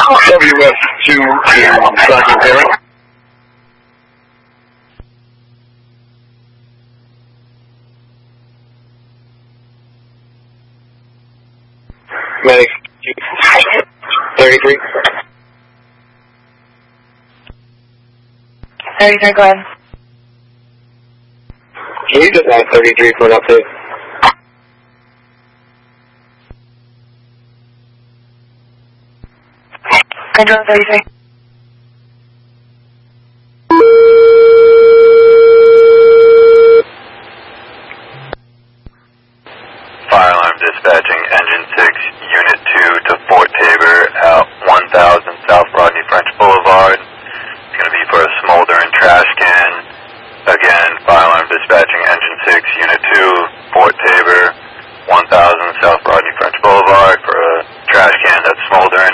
WF2 to Sergeant Perry. Medic 33. 33, go ahead. Can you just add 33 for an update? Control 33. Fire alarm dispatching engine 6, unit 2 to Fort Tabor at 1000 South Rodney French Boulevard. It's going to be for a smoldering trash can. Again, fire alarm dispatching engine 6, unit 2, Fort Tabor, 1000 South Rodney French Boulevard for a trash can that's smoldering.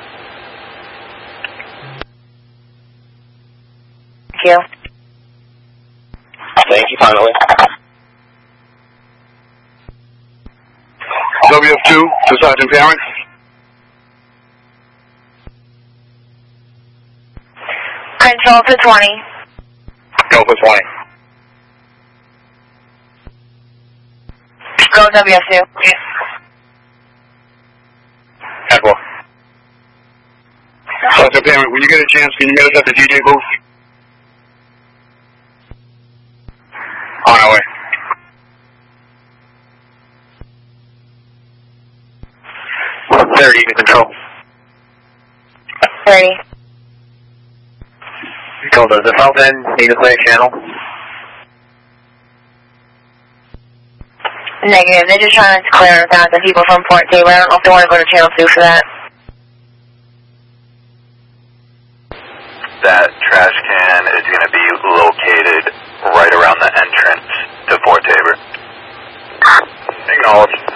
Thank you. Thank you, finally. WF2 to Sergeant Perry. Control to 20. Go for 20. Go WF2. Admiral. Sergeant Perry, when you get a chance, can you meet us at the DJ booth? On our way. There, you can control. 30. Control, does the south end need a clear channel? Negative. They're just trying to clear out the people from Fort Tabor. I don't know if they want to go to channel 2 for that. That trash can is going to be located right around the entrance to Fort Tabor. Acknowledged.